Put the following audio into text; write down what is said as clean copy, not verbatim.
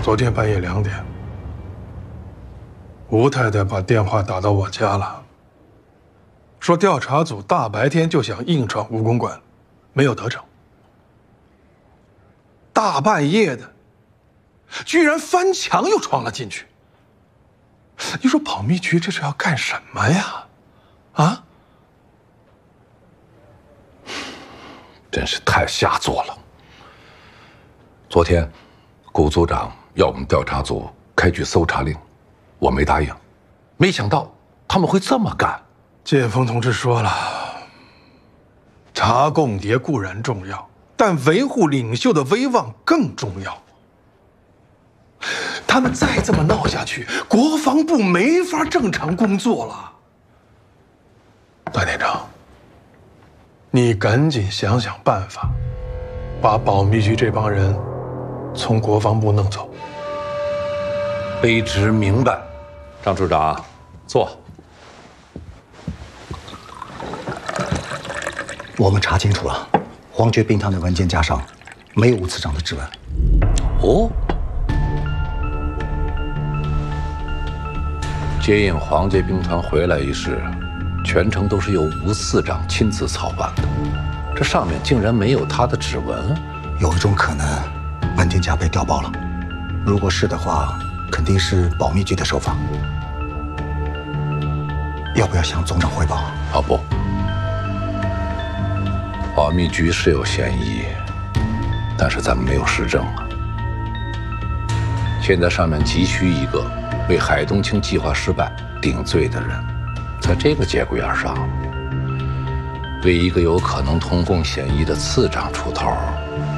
昨天半夜2点，吴太太把电话打到我家了，说调查组大白天就想硬闯吴公馆，没有得逞。大半夜的，居然翻墙又闯了进去。你说保密局这是要干什么呀？啊？ 真是太下作了。昨天，谷组长要我们调查组开具搜查令，我没答应，没想到他们会这么干。 建峰同志说了，查共谍固然重要，但维护领袖的威望更重要。他们再这么闹下去，国防部没法正常工作了。段连长，你赶紧想想办法，把保密局这帮人从国防部弄走。 卑职明白。 张处长，坐。 我们查清楚了，黄觉冰堂的文件夹上没有吴次长的指纹。 哦。接应黄杰兵团回来一事，全程都是由吴次长亲自操办的，这上面竟然没有他的指纹。 有一种可能，文件夹被调包了。如果是的话，肯定是保密局的手法。要不要向总长汇报？ 啊不，保密局是有嫌疑，但是咱们没有实证啊。现在上面急需一个为海东青计划失败顶罪的人，在这个节骨眼上，为一个有可能通共嫌疑的次长出头，